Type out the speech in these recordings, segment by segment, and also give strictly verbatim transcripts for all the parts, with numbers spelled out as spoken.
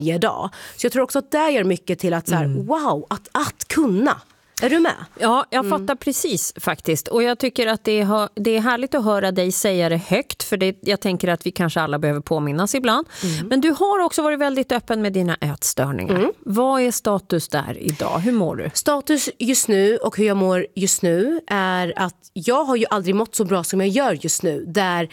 varje dag. Så jag tror också att det gör mycket till att så här, mm. wow, att, att kunna. Är du med? Ja, jag fattar mm. precis faktiskt. Och jag tycker att det är, det är härligt att höra dig säga det högt. För det, jag tänker att vi kanske alla behöver påminnas ibland. Mm. Men du har också varit väldigt öppen med dina ätstörningar. Mm. Vad är status där idag? Hur mår du? Status just nu och hur jag mår just nu är att jag har ju aldrig mått så bra som jag gör just nu. Där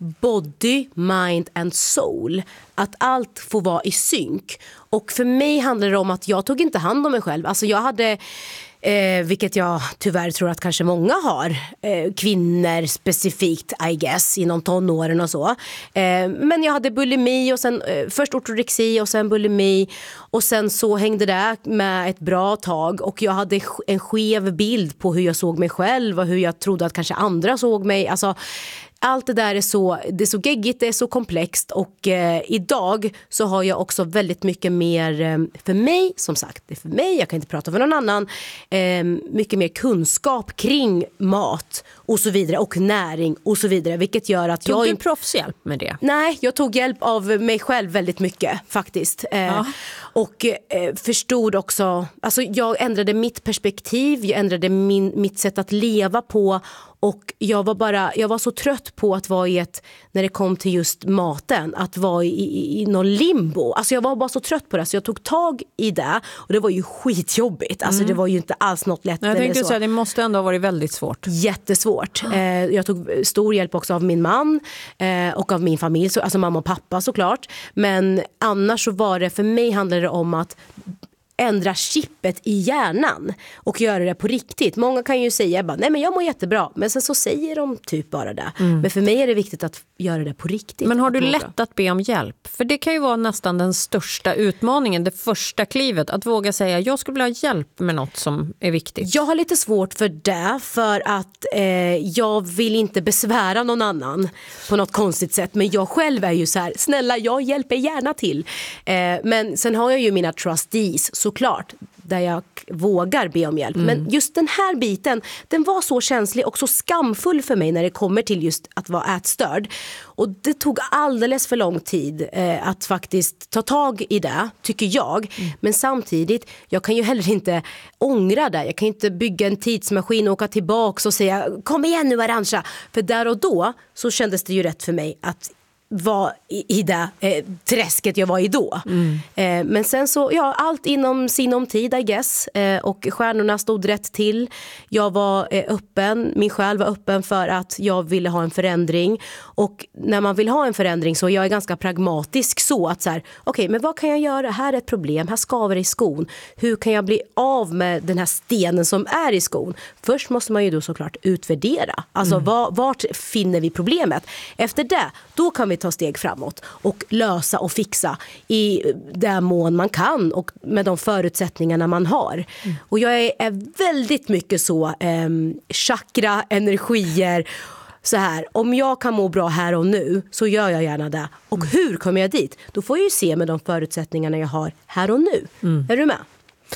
body, mind and soul. Att allt får vara i synk. Och för mig handlar det om att jag tog inte hand om mig själv. Alltså jag hade... Eh, vilket jag tyvärr tror att kanske många har. Eh, kvinnor specifikt, I guess, inom tonåren och så. Eh, men jag hade bulimi och sen eh, först ortorexi och sen bulimi. Och sen så hängde det med ett bra tag. Och jag hade en skev bild på hur jag såg mig själv och hur jag trodde att kanske andra såg mig. Alltså... Allt det där är så, det är så geggigt, det är så komplext och eh, idag så har jag också väldigt mycket mer eh, för mig, som sagt, det är för mig, jag kan inte prata för någon annan, eh, mycket mer kunskap kring mat och så vidare och näring och så vidare, vilket gör att tog jag... Tog du proffshjälp med det? Nej, jag tog hjälp av mig själv väldigt mycket faktiskt eh, ja. och eh, förstod också, alltså jag ändrade mitt perspektiv, jag ändrade min, mitt sätt att leva på. Och jag var bara, jag var så trött på att vara i ett, när det kom till just maten, att vara i, i, i någon limbo. Alltså jag var bara så trött på det, så jag tog tag i det. Och det var ju skitjobbigt. Alltså mm. det var ju inte alls något lätt. Jag tänkte säga, det måste ändå ha varit väldigt svårt. Jättesvårt. Eh, jag tog stor hjälp också av min man eh, och av min familj, så, alltså mamma och pappa såklart. Men annars så var det, för mig handlade det om att ändra chippet i hjärnan och göra det på riktigt. Många kan ju säga bara, nej men jag mår jättebra, men sen så säger de typ bara det. Mm. Men för mig är det viktigt att göra det på riktigt. Men har du lätt att be om hjälp? För det kan ju vara nästan den största utmaningen, det första klivet, att våga säga, jag skulle vilja ha hjälp med något som är viktigt. Jag har lite svårt för det, för att eh, jag vill inte besvära någon annan på något konstigt sätt, men jag själv är ju så här, snälla, jag hjälper gärna till. Eh, men sen har jag ju mina trustees, såklart, där jag vågar be om hjälp. Mm. Men just den här biten, den var så känslig och så skamfull för mig när det kommer till just att vara ätstörd. Och det tog alldeles för lång tid eh, att faktiskt ta tag i det, tycker jag. Mm. Men samtidigt, jag kan ju heller inte ångra det. Jag kan inte bygga en tidsmaskin och åka tillbaka och säga, kom igen nu Arantxa. För där och då så kändes det ju rätt för mig att var i, i det eh, träsket jag var i då. Mm. Eh, men sen så, ja, allt inom sinom tid, I guess. Eh, och stjärnorna stod rätt till. Jag var eh, öppen, min själ var öppen för att jag ville ha en förändring. Och när man vill ha en förändring så jag är ganska pragmatisk så att så här, okej, okay, men vad kan jag göra? Här är ett problem, här skaver det i skon. Hur kan jag bli av med den här stenen som är i skon? Först måste man ju då såklart utvärdera. Alltså, mm. var, vart finner vi problemet? Efter det, då kan vi ta steg framåt och lösa och fixa i den mån man kan och med de förutsättningarna man har. Mm. Och jag är, är väldigt mycket så eh, chakra, energier, så här, om jag kan må bra här och nu så gör jag gärna det. Och mm. hur kommer jag dit? Då får jag ju se med de förutsättningarna jag har här och nu. Mm. Är du med?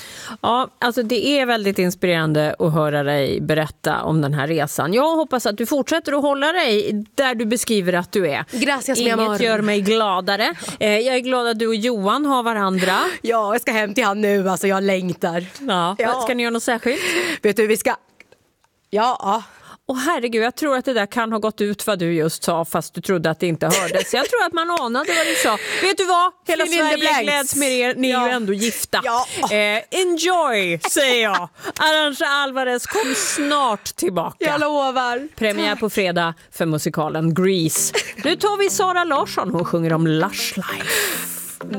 Ja, alltså det är väldigt inspirerande att höra dig berätta om den här resan. Jag hoppas att du fortsätter att hålla dig där du beskriver att du är. Gracias, Inget mi amor. Gör mig gladare. Jag är glad att du och Johan har varandra. Ja, jag ska hem till han nu, alltså jag längtar. Ja, ja. Ska ni göra något särskilt? Vet du, vi ska... Ja, Och herregud, jag tror att det där kan ha gått ut vad du just sa, fast du trodde att det inte hördes. Jag tror att man anade vad du sa. Vet du vad? Hela Sverige gläds med er. Ni ja. är ju ändå gifta. Ja. Eh, enjoy, säger jag. Arantxa Alvarez kom snart tillbaka. Jag lovar. Premiär på fredag för musikalen Grease. Nu tar vi Sara Larsson. Hon sjunger om Lush Life.